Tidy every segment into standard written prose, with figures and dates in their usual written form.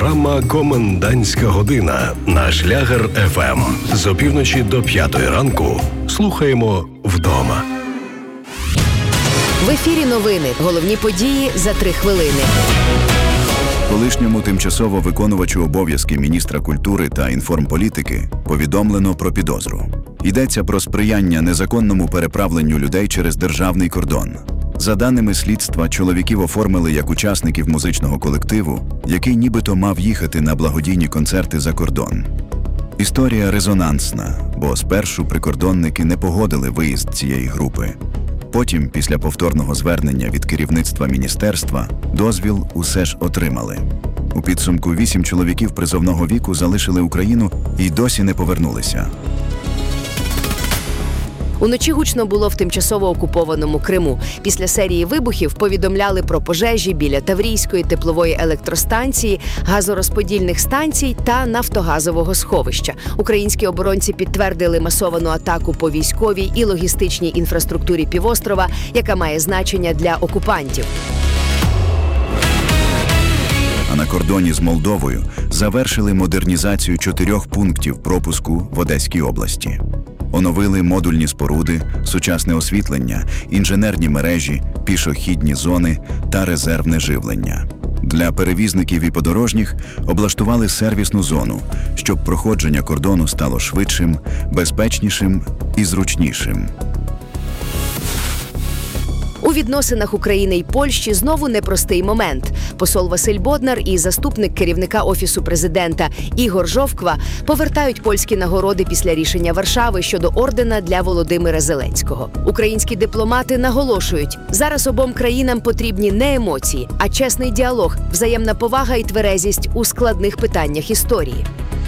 Програма «Комендантська година» на Шлягер ФМ. З опівночі до 5 ранку слухаємо вдома. В ефірі новини. Головні події за 3 хвилини. Колишньому тимчасово виконувачу обов'язки міністра культури та інформполітики повідомлено про підозру. Йдеться про сприяння незаконному переправленню людей через державний кордон. За даними слідства, чоловіків оформили як учасників музичного колективу, який нібито мав їхати на благодійні концерти за кордон. Історія резонансна, бо спершу прикордонники не погодили виїзд цієї групи. Потім, після повторного звернення від керівництва міністерства, дозвіл усе ж отримали. У підсумку 8 чоловіків призовного віку залишили Україну і досі не повернулися. Уночі гучно було в тимчасово окупованому Криму. Після серії вибухів повідомляли про пожежі біля Таврійської теплової електростанції, газорозподільних станцій та нафтогазового сховища. Українські оборонці підтвердили масовану атаку по військовій і логістичній інфраструктурі півострова, яка має значення для окупантів. А на кордоні з Молдовою завершили модернізацію 4 пунктів пропуску в Одеській області. Оновили модульні споруди, сучасне освітлення, інженерні мережі, пішохідні зони та резервне живлення. Для перевізників і подорожніх облаштували сервісну зону, щоб проходження кордону стало швидшим, безпечнішим і зручнішим. У відносинах України і Польщі знову непростий момент. Посол Василь Боднар і заступник керівника Офісу президента Ігор Жовква повертають польські нагороди після рішення Варшави щодо ордена для Володимира Зеленського. Українські дипломати наголошують, зараз обом країнам потрібні не емоції, а чесний діалог, взаємна повага і тверезість у складних питаннях історії.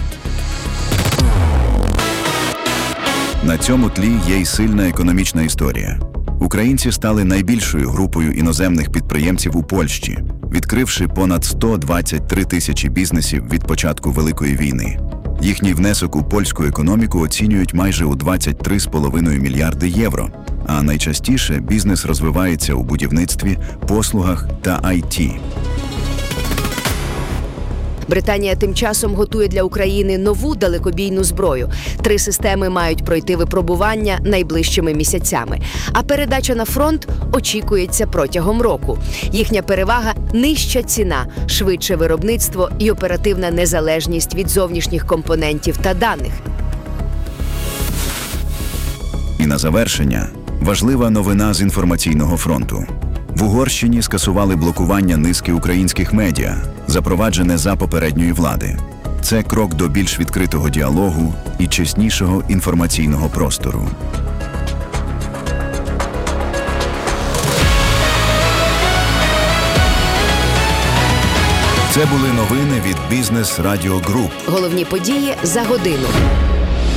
На цьому тлі є й сильна економічна історія. Українці стали найбільшою групою іноземних підприємців у Польщі, відкривши понад 123 тисячі бізнесів від початку Великої війни. Їхній внесок у польську економіку оцінюють майже у 23,5 мільярди євро. А найчастіше бізнес розвивається у будівництві, послугах та IT. Британія тим часом готує для України нову далекобійну зброю. 3 системи мають пройти випробування найближчими місяцями. А передача на фронт очікується протягом року. Їхня перевага – нижча ціна, швидше виробництво і оперативна незалежність від зовнішніх компонентів та даних. І на завершення – важлива новина з інформаційного фронту. В Угорщині скасували блокування низки українських медіа, запроваджене за попередньої влади. Це крок до більш відкритого діалогу і чеснішого інформаційного простору. Це були новини від Бізнес Радіо Груп. Головні події за годину.